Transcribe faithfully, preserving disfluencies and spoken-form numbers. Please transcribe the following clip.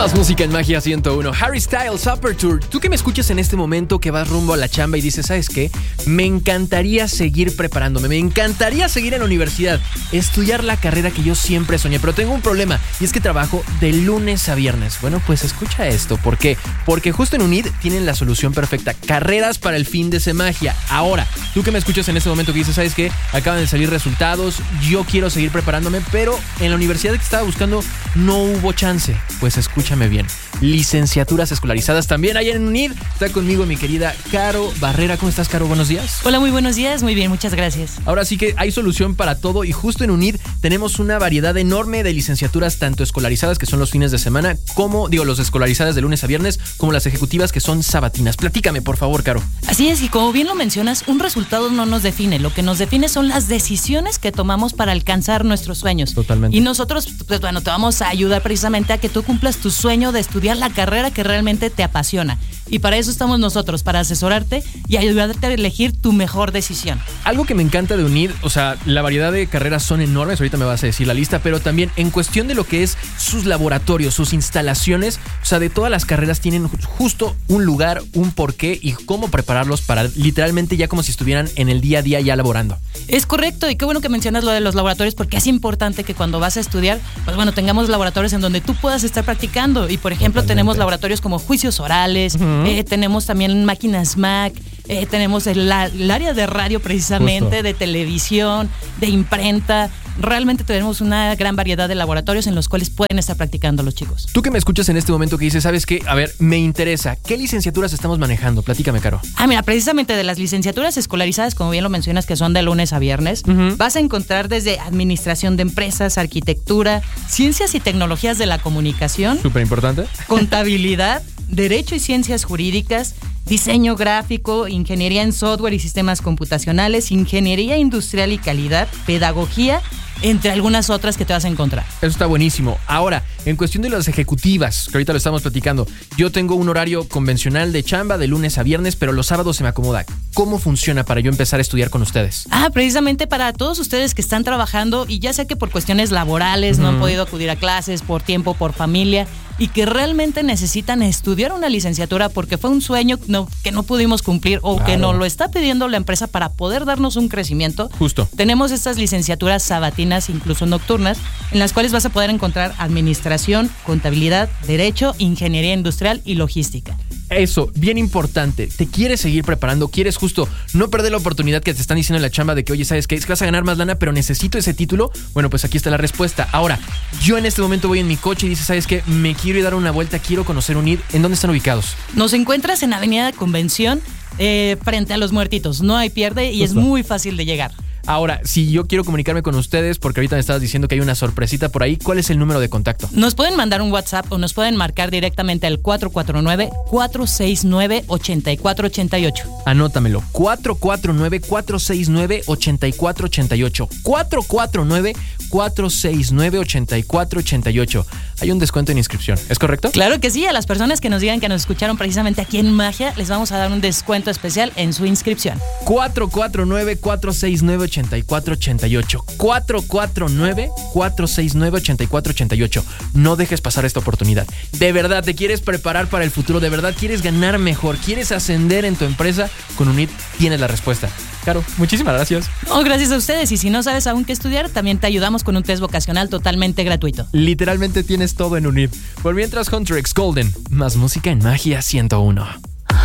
Más música en Magia ciento uno. Harry Styles, Upper Tour. Tú que me escuchas en este momento, que vas rumbo a la chamba y dices, ¿sabes qué? Me encantaría seguir preparándome, me encantaría seguir en la universidad, estudiar la carrera que yo siempre soñé, pero tengo un problema, y es que trabajo de lunes a viernes. Bueno, pues escucha esto. ¿Por qué? Porque justo en UNID tienen la solución perfecta. Carreras para el fin de semana. Ahora, tú que me escuchas en este momento que dices, ¿sabes qué? Acaban de salir resultados, yo quiero seguir preparándome, pero en la universidad que estaba buscando no hubo chance. Pues escúchame bien. Licenciaturas escolarizadas también hay en UNID. Está conmigo mi querida Caro Barrera. ¿Cómo estás, Caro? Buenos días. Hola, muy buenos días. Muy bien, muchas gracias. Ahora sí que hay solución para todo, y justo en UNID tenemos una variedad enorme de licenciaturas, tanto escolarizadas, que son los fines de semana, como, digo, los escolarizadas de lunes a viernes, como las ejecutivas, que son sabatinas. Platícame, por favor, Caro. Así es, y como bien lo mencionas, un resultado no nos define. Lo que nos define son las decisiones que tomamos para alcanzar nuestros sueños. Totalmente. Y nosotros, pues bueno, te vamos a ayudar precisamente a que tú cumplas tu sueño de estudiar la carrera que realmente te apasiona. Y para eso estamos nosotros, para asesorarte y ayudarte a elegir tu mejor decisión. Algo que me encanta de UNID, o sea, la variedad de carreras son enormes, ahorita me vas a decir la lista, pero también en cuestión de lo que es sus laboratorios, sus instalaciones, o sea, de todas las carreras tienen justo un lugar, un porqué y cómo prepararlos para literalmente ya como si estuvieran en el día a día ya laborando. Es correcto, y qué bueno que mencionas lo de los laboratorios, porque es importante que cuando vas a estudiar, pues bueno, tengamos laboratorios en donde tú puedas estar practicando. Y por ejemplo, Totalmente. tenemos laboratorios como juicios orales, uh-huh. eh, tenemos también máquinas Mac, eh, tenemos el, la, el área de radio precisamente, Justo. de televisión, de imprenta. Realmente tenemos una gran variedad de laboratorios en los cuales pueden estar practicando los chicos. Tú que me escuchas en este momento que dices, ¿sabes qué? A ver, me interesa. ¿Qué licenciaturas estamos manejando? Platícame, Caro. Ah, mira, precisamente de las licenciaturas escolarizadas, como bien lo mencionas, que son de lunes a viernes, uh-huh. vas a encontrar desde administración de empresas, arquitectura, ciencias y tecnologías de la comunicación. Súper importante. Contabilidad, derecho y ciencias jurídicas, diseño gráfico, ingeniería en software y sistemas computacionales, ingeniería industrial y calidad, pedagogía, entre algunas otras que te vas a encontrar. Eso está buenísimo. Ahora, en cuestión de las ejecutivas, que ahorita lo estamos platicando, yo tengo un horario convencional de chamba de lunes a viernes, pero los sábados se me acomoda. ¿Cómo funciona para yo empezar a estudiar con ustedes? Ah, precisamente para todos ustedes que están trabajando y ya sea que por cuestiones laborales uh-huh. no han podido acudir a clases, por tiempo, por familia, y que realmente necesitan estudiar una licenciatura porque fue un sueño no, que no pudimos cumplir o claro. que nos lo está pidiendo la empresa para poder darnos un crecimiento. Justo. Tenemos estas licenciaturas sabatinas, incluso nocturnas, en las cuales vas a poder encontrar administración, contabilidad, derecho, ingeniería industrial y logística. Eso, bien importante. Te quieres seguir preparando, quieres justo no perder la oportunidad que te están diciendo en la chamba de que, oye, ¿sabes qué? Es que vas a ganar más lana, pero necesito ese título. Bueno, pues aquí está la respuesta. Ahora, yo en este momento voy en mi coche y dices, ¿sabes qué? Me quiero ir a dar una vuelta, quiero conocer UNID. ¿En dónde están ubicados? Nos encuentras en Avenida de Convención, eh, frente a Los Muertitos. No hay pierde y justo. Es muy fácil de llegar. Ahora, si yo quiero comunicarme con ustedes, porque ahorita me estabas diciendo que hay una sorpresita por ahí, ¿cuál es el número de contacto? Nos pueden mandar un WhatsApp o nos pueden marcar directamente al cuatro cuatro nueve, cuatro seis nueve, ocho cuatro ocho ocho. Anótamelo, cuatro cuatro nueve, cuatro seis nueve, ocho cuatro ocho ocho. cuatro cuatro nueve, cuatro seis nueve, ocho cuatro ocho ocho. Hay un descuento en inscripción, ¿es correcto? Claro que sí, a las personas que nos digan que nos escucharon precisamente aquí en Magia, les vamos a dar un descuento especial en su inscripción. cuatro cuatro nueve, cuatro seis nueve, ocho cuatro ocho ocho. cuatro cuatro nueve, cuatro seis nueve, ocho cuatro ocho ocho. No dejes pasar esta oportunidad. De verdad, te quieres preparar para el futuro, de verdad quieres ganar mejor, quieres ascender en tu empresa, con UNID tienes la respuesta. Caro, muchísimas gracias. Oh, gracias a ustedes, y si no sabes aún qué estudiar, también te ayudamos con un test vocacional totalmente gratuito. Literalmente tienes todo en UNID. Por mientras, Hunter X Golden, más música en Magia ciento uno.